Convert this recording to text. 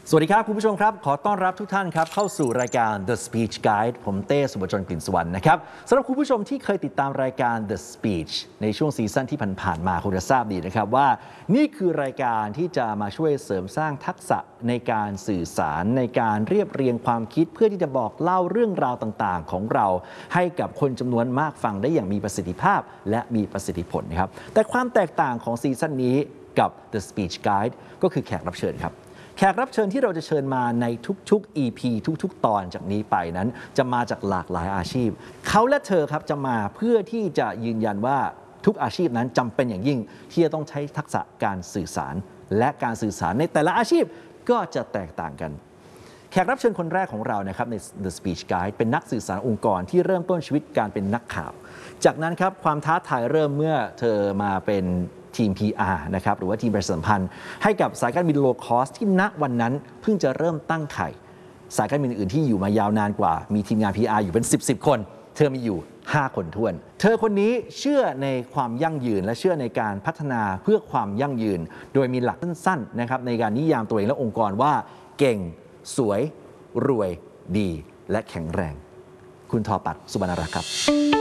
สวัสดีครับคุณผู้ชมครับขอต้อนรับทุกท่านครับเข้าสู่รายการ The Speech Guide ผมเต้สุบจนกลิ่นสุวรรณนะครับสำหรับคุณผู้ชมที่เคยติดตามรายการ The Speech ในช่วงซีซั่นที่ผ่านๆมาคงจะทราบดีนะครับว่านี่คือรายการที่จะมาช่วยเสริมสร้างทักษะในการสื่อสารในการเรียบเรียงความคิดเพื่อที่จะบอกเล่าเรื่องราวต่างๆของเราให้กับคนจำนวนมากฟังได้อย่างมีประสิทธิภาพและมีประสิทธิผลนะครับแต่ความแตกต่างของซีซั่นนี้กับ The Speech Guide ก็คือแขกรับเชิญครับแขกรับเชิญที่เราจะเชิญมาในทุกๆ EP ทุกๆ ตอนจากนี้ไปนั้นจะมาจากหลากหลายอาชีพเขาและเธอครับจะมาเพื่อที่จะยืนยันว่าทุกอาชีพนั้นจำเป็นอย่างยิ่งที่จะต้องใช้ทักษะการสื่อสารและการสื่อสารในแต่ละอาชีพก็จะแตกต่างกันแขกรับเชิญคนแรกของเรานะครับใน The Speech Guide เป็นนักสื่อสารองค์กรที่เริ่มต้นชีวิตการเป็นนักข่าวจากนั้นครับความท้าทายเริ่มเมื่อเธอมาเป็นทีม PR นะครับหรือว่าทีมประชาสัมพันธ์ให้กับสายการบินโลคอสที่ณวันนั้นเพิ่งจะเริ่มตั้งไข่สายการบินอื่นที่อยู่มายาวนานกว่ามีทีมงาน PR อยู่เป็น10 คนเธอมีอยู่5 คนท้วนเธอคนนี้เชื่อในความยั่งยืนและเชื่อในการพัฒนาเพื่อความยั่งยืนโดยมีหลักสั้นๆนะครับในการนิยามตัวเองและองค์กรว่าเก่งสวยรวยดีและแข็งแรงคุณทอปัตย์ สุบรรณรักษ์ครับ